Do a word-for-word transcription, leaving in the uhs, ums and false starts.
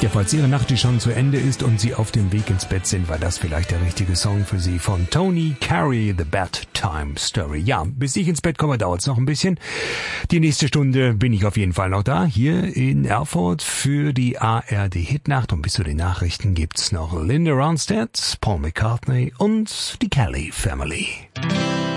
Ja, falls Ihre Nacht schon zu Ende ist und Sie auf dem Weg ins Bett sind, war das vielleicht der richtige Song für Sie von Tony Carey, The Bedtime Story. Ja, bis ich ins Bett komme, dauert es noch ein bisschen. Die nächste Stunde bin ich auf jeden Fall noch da, hier in Erfurt für die A R D Hitnacht. Und bis zu den Nachrichten gibt's noch Linda Ronstadt, Paul McCartney und die Kelly Family.